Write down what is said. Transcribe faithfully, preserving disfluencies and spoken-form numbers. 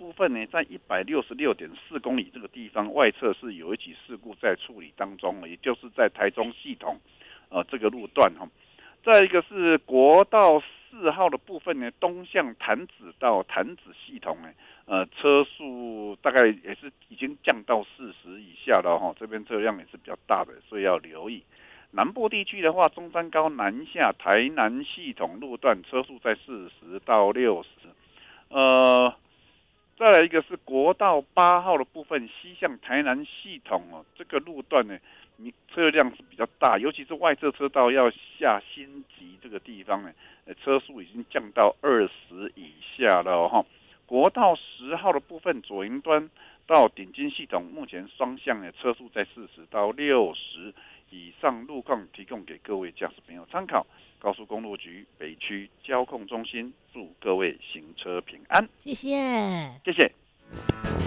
部分呢，在一百六十六点四公里这个地方外侧是有一起事故在处理当中，也就是在台中系统呃这个路段哈。再一个是国道四号的部分呢，东向潭子到潭子系统呢，呃，车速大概也是已经降到四十以下了哈，这边车辆也是比较大的，所以要留意。南部地区的话，中山高南下台南系统路段车速在四十到六十，呃，再来一个是国道八号的部分，西向台南系统哦，这个路段呢，你车辆是比较大，尤其是外侧车道要下新集这个地方呢，车速已经降到二十以下了哈、哦。国道十号的部分，左营端到顶金系统，目前双向的车速在四十到六十。以上路况提供给各位驾驶朋友参考。高速公路局北区交控中心祝各位行车平安， 谢谢， 谢谢。